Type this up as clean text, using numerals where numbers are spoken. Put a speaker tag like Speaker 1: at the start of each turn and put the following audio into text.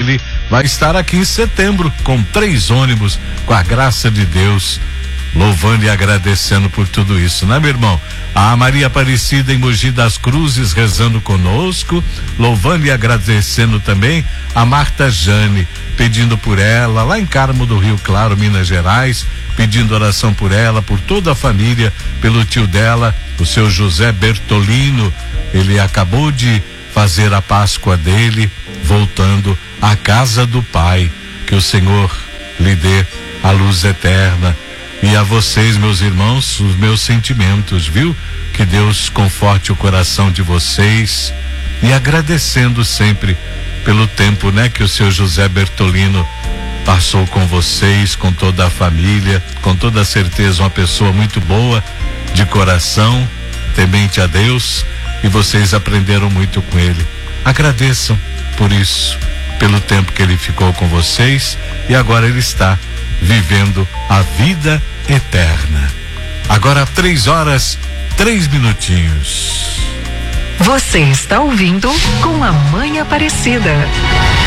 Speaker 1: ele vai estar aqui em setembro com 3 ônibus, com a graça de Deus, louvando e agradecendo por tudo isso, né, meu irmão? A Maria Aparecida em Mogi das Cruzes rezando conosco, louvando e agradecendo também. A Marta Jane pedindo por ela, lá em Carmo do Rio Claro, Minas Gerais, pedindo oração por ela, por toda a família, pelo tio dela, o seu José Bertolino. Ele acabou de fazer a Páscoa dele, voltando à casa do Pai. Que o Senhor lhe dê a luz eterna. E a vocês, meus irmãos, os meus sentimentos, viu? Que Deus conforte o coração de vocês, e agradecendo sempre pelo tempo, né, que o seu José Bertolino passou com vocês, com toda a família, com toda certeza uma pessoa muito boa, de coração, temente a Deus, e vocês aprenderam muito com ele. Agradeçam por isso, pelo tempo que ele ficou com vocês, e agora ele está vivendo a vida eterna. Agora 3h03.
Speaker 2: Você está ouvindo Com a Mãe Aparecida.